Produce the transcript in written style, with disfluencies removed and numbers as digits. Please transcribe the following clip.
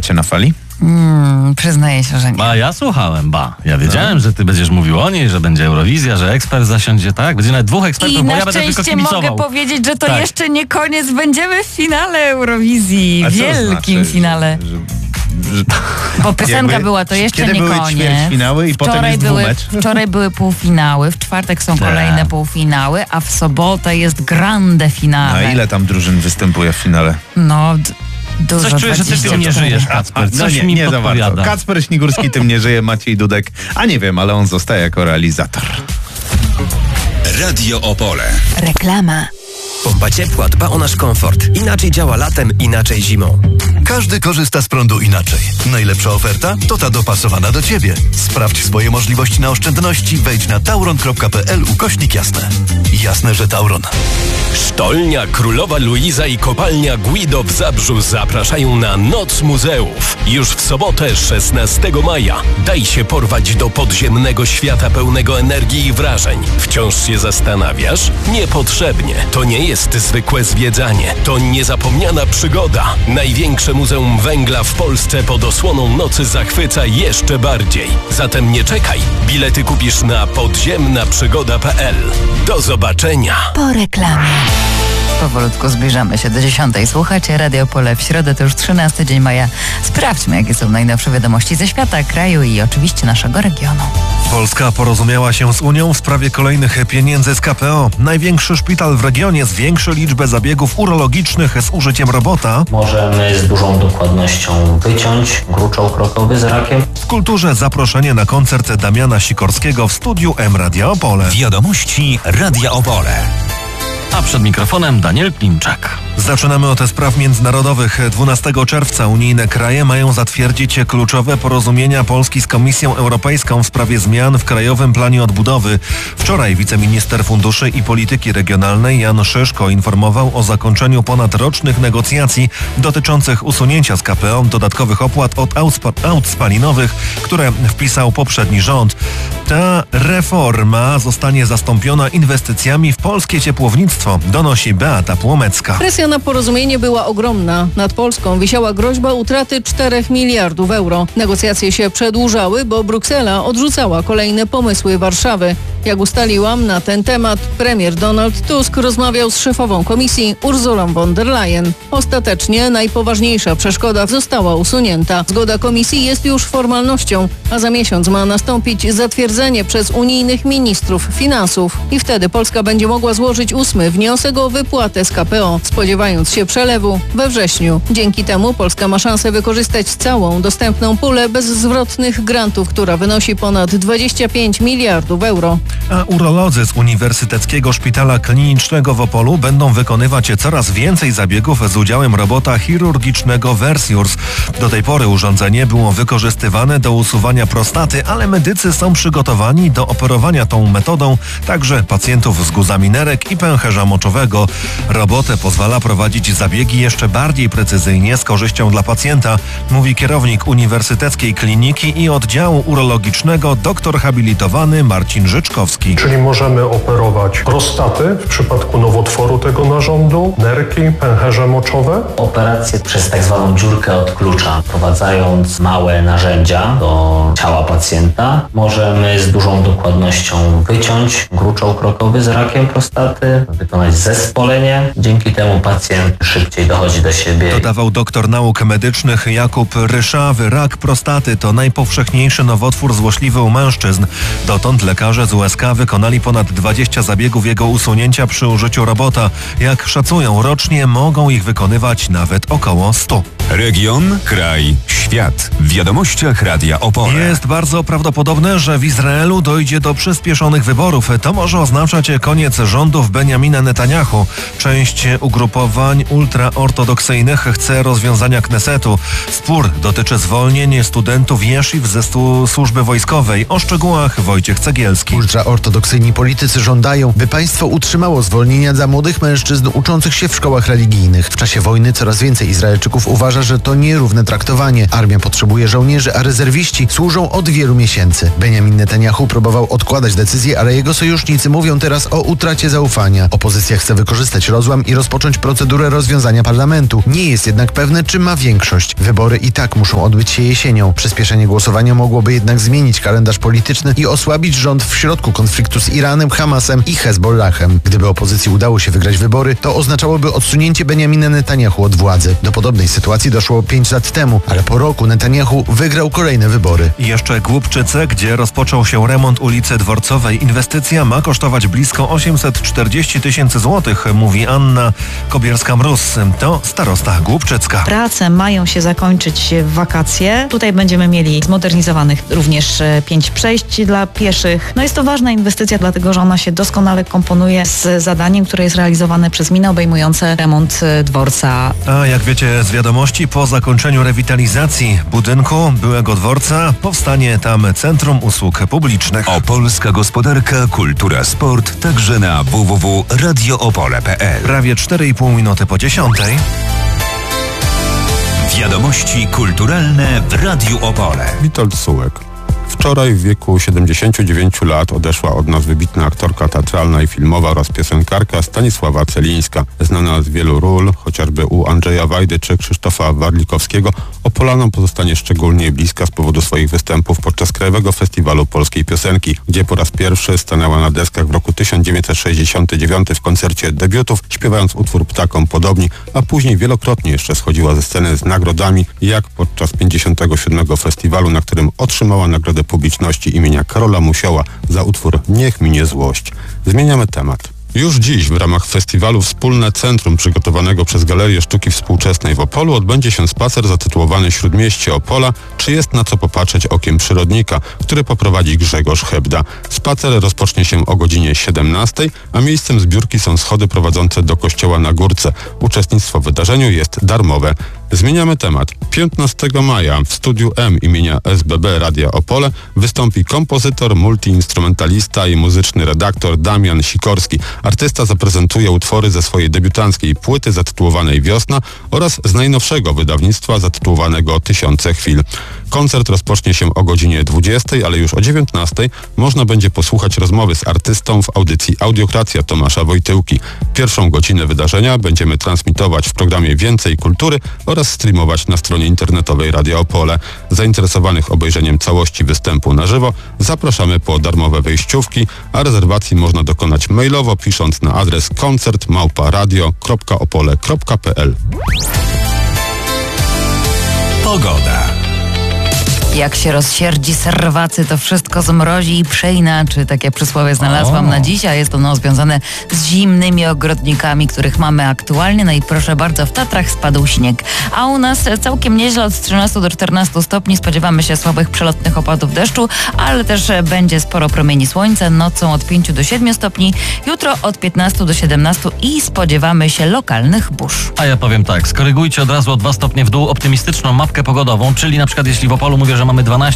słuchacie na fali? Przyznaję się, że nie. A ja słuchałem, Ja wiedziałem, że ty będziesz mówił o niej, że będzie Eurowizja, że ekspert zasiądzie, tak? Będzie nawet 2 ekspertów, I bo na ja będę tylko szczęście kibicował. mogę powiedzieć, że to Tak. jeszcze nie koniec. Będziemy w finale Eurowizji. A co Wielkim znaczy, finale. Bo piosenka jakby była, to jeszcze kiedy nie były koniec. ćwierćfinały i potem jest dwumecz? Wczoraj były półfinały, w czwartek są kolejne półfinały, a w sobotę jest grande finale. A ile tam drużyn występuje w finale? No, dużo. Coś czuję, że ty tym nie żyjesz, Kacper. No Coś mi nie za bardzo. podpowiada. Kacper Śnigurski tym nie żyje, Maciej Dudek. A nie wiem, ale on zostaje jako realizator. Radio Opole. Reklama. Pompa ciepła dba o nasz komfort. Inaczej działa latem, inaczej zimą. Każdy korzysta z prądu inaczej. Najlepsza oferta to ta dopasowana do Ciebie. Sprawdź swoje możliwości na oszczędności. Wejdź na tauron.pl/jasne. Jasne, że Tauron. Sztolnia Królowa Luiza i kopalnia Guido w Zabrzu zapraszają na Noc Muzeów. Już w sobotę, 16 maja. Daj się porwać do podziemnego świata pełnego energii i wrażeń. Wciąż się zastanawiasz? Niepotrzebnie. To nie jest zwykłe zwiedzanie. To niezapomniana przygoda. Największe Muzeum Węgla w Polsce pod osłoną nocy zachwyca jeszcze bardziej. Zatem nie czekaj. Bilety kupisz na podziemnaprzygoda.pl. Do zobaczenia. Po reklamie. Powolutku zbliżamy się do 10:00. Słuchacie Radio Opole. W środę to już 13 dzień maja. Sprawdźmy, jakie są najnowsze wiadomości ze świata, kraju i oczywiście naszego regionu. Polska porozumiała się z Unią w sprawie kolejnych pieniędzy z KPO. Największy szpital w regionie zwiększy liczbę zabiegów urologicznych z użyciem robota. Możemy z dużą dokładnością wyciąć gruczoł krokowy z rakiem. W kulturze zaproszenie na koncert Damiana Sikorskiego w studiu M Radia Opole. Wiadomości Radia Opole. A przed mikrofonem Daniel Klimczak. Zaczynamy od spraw międzynarodowych. 12 czerwca unijne kraje mają zatwierdzić kluczowe porozumienia Polski z Komisją Europejską w sprawie zmian w Krajowym Planie Odbudowy. Wczoraj wiceminister funduszy i polityki regionalnej Jan Szyszko informował o zakończeniu ponadrocznych negocjacji dotyczących usunięcia z KPO dodatkowych opłat od aut spalinowych, które wpisał poprzedni rząd. Ta reforma zostanie zastąpiona inwestycjami w polskie ciepłownictwo, donosi Beata Płomecka. Presja na porozumienie była ogromna. Nad Polską wisiała groźba utraty 4 miliardów euro. Negocjacje się przedłużały, bo Bruksela odrzucała kolejne pomysły Warszawy. Jak ustaliłam, na ten temat premier Donald Tusk rozmawiał z szefową komisji Ursulą von der Leyen. Ostatecznie najpoważniejsza przeszkoda została usunięta. Zgoda komisji jest już formalnością, a za miesiąc ma nastąpić zatwierdzenie przez unijnych ministrów finansów. I wtedy Polska będzie mogła złożyć 8. wniosek o wypłatę z KPO, spodziewając się przelewu we wrześniu. Dzięki temu Polska ma szansę wykorzystać całą dostępną pulę bezzwrotnych grantów, która wynosi ponad 25 miliardów euro. A urolodzy z Uniwersyteckiego Szpitala Klinicznego w Opolu będą wykonywać coraz więcej zabiegów z udziałem robota chirurgicznego Versiurs. Do tej pory urządzenie było wykorzystywane do usuwania prostaty, ale medycy są przygotowani do operowania tą metodą także pacjentów z guzami nerek i pęcherza moczowego. Robot pozwala prowadzić zabiegi jeszcze bardziej precyzyjnie z korzyścią dla pacjenta, mówi kierownik Uniwersyteckiej Kliniki i Oddziału Urologicznego dr habilitowany Marcin Życzkowski. Czyli możemy operować prostaty w przypadku nowotworu tego narządu, nerki, pęcherze moczowe. Operację przez tak zwaną dziurkę od klucza, wprowadzając małe narzędzia do ciała pacjenta, możemy z dużą dokładnością wyciąć gruczoł krokowy z rakiem prostaty, wykonać zespolenie. Dzięki temu pacjent szybciej dochodzi do siebie. Dodawał doktor nauk medycznych Jakub Ryszawy. Rak prostaty to najpowszechniejszy nowotwór złośliwy u mężczyzn. Dotąd lekarze z USK wykonali ponad 20 zabiegów jego usunięcia przy użyciu robota. Jak szacują, rocznie mogą ich wykonywać nawet około 100. Region, kraj, świat. W wiadomościach Radia Opole. Jest bardzo prawdopodobne, że w Izraelu dojdzie do przyspieszonych wyborów. To może oznaczać koniec rządów Benjamina Netanyahu. Część ugrupowań ultraortodoksyjnych chce rozwiązania Knesetu. Spór dotyczy zwolnień studentów jesziw ze służby wojskowej. O szczegółach Wojciech Cegielski. Ultraortodoksyjni politycy żądają, by państwo utrzymało zwolnienia dla młodych mężczyzn uczących się w szkołach religijnych. W czasie wojny coraz więcej Izraelczyków uważa, że to nierówne traktowanie. Armia Armia potrzebuje żołnierzy, a rezerwiści służą od wielu miesięcy. Benjamin Netanyahu próbował odkładać decyzję, ale jego sojusznicy mówią teraz o utracie zaufania. Opozycja chce wykorzystać rozłam i rozpocząć procedurę rozwiązania parlamentu. Nie jest jednak pewne, czy ma większość. Wybory i tak muszą odbyć się jesienią. Przyspieszenie głosowania mogłoby jednak zmienić kalendarz polityczny i osłabić rząd w środku konfliktu z Iranem, Hamasem i Hezbollahem. Gdyby opozycji udało się wygrać wybory, to oznaczałoby odsunięcie Benjamina Netanyahu od władzy. Do podobnej sytuacji doszło 5 lat temu, ale po roku Netanyahu wygrał kolejne wybory. I jeszcze Głubczyce, gdzie rozpoczął się remont ulicy Dworcowej. Inwestycja ma kosztować blisko 840 000 złotych, mówi Anna Kobierska-Mróz. To starosta głubczycka. Prace mają się zakończyć w wakacje. Tutaj będziemy mieli zmodernizowanych również 5 przejść dla pieszych. No jest to ważna inwestycja, dlatego że ona się doskonale komponuje z zadaniem, które jest realizowane przez gminę, obejmujące remont dworca. A jak wiecie z wiadomości, po zakończeniu rewitalizacji budynku byłego dworca powstanie tam Centrum Usług Publicznych. Opolska gospodarka, kultura, sport, także na www.radioopole.pl. Prawie 4,5 minuty po 10. Wiadomości kulturalne w Radiu Opole. Witold Sułek. Wczoraj w wieku 79 lat odeszła od nas wybitna aktorka teatralna i filmowa oraz piosenkarka Stanisława Celińska. Znana z wielu ról, chociażby u Andrzeja Wajdy czy Krzysztofa Warlikowskiego, Opolanom pozostanie szczególnie bliska z powodu swoich występów podczas Krajowego Festiwalu Polskiej Piosenki, gdzie po raz pierwszy stanęła na deskach w roku 1969 w koncercie debiutów, śpiewając utwór Ptakom Podobni, a później wielokrotnie jeszcze schodziła ze sceny z nagrodami, jak podczas 57. festiwalu, na którym otrzymała nagrodę publiczności imienia Karola Musioła za utwór Niech minie złość. Zmieniamy temat. Już dziś w ramach festiwalu Wspólne Centrum przygotowanego przez Galerię Sztuki Współczesnej w Opolu odbędzie się spacer zatytułowany Śródmieście Opola, czy jest na co popatrzeć okiem przyrodnika, który poprowadzi Grzegorz Hebda. Spacer rozpocznie się o godzinie 17, a miejscem zbiórki są schody prowadzące do kościoła na Górce. Uczestnictwo w wydarzeniu jest darmowe. Zmieniamy temat. 15 maja w Studiu M imienia SBB Radia Opole wystąpi kompozytor, multiinstrumentalista i muzyczny redaktor Damian Sikorski. Artysta zaprezentuje utwory ze swojej debiutanckiej płyty zatytułowanej Wiosna oraz z najnowszego wydawnictwa zatytułowanego Tysiące chwil. Koncert rozpocznie się o godzinie 20, ale już o 19 można będzie posłuchać rozmowy z artystą w audycji Audiokracja Tomasza Wojtyłki. Pierwszą godzinę wydarzenia będziemy transmitować w programie Więcej Kultury oraz streamować na stronie internetowej Radia Opole. Zainteresowanych obejrzeniem całości występu na żywo zapraszamy po darmowe wejściówki, a rezerwacji można dokonać mailowo pisząc na adres koncert@radio.opole.pl. Pogoda. Jak się rozsierdzi serwacy, to wszystko zmrozi i przeinaczy. Takie przysłowie znalazłam na dziś, a jest ono związane z zimnymi ogrodnikami, których mamy aktualnie. No i proszę bardzo, w Tatrach spadł śnieg. A u nas całkiem nieźle, od 13 do 14 stopni. Spodziewamy się słabych przelotnych opadów deszczu, ale też będzie sporo promieni słońca. Nocą od 5 do 7 stopni, jutro od 15 do 17 i spodziewamy się lokalnych burz. A ja powiem tak, skorygujcie od razu o 2 stopnie w dół optymistyczną mapkę pogodową, czyli na przykład jeśli w Opolu mówię, że mamy 12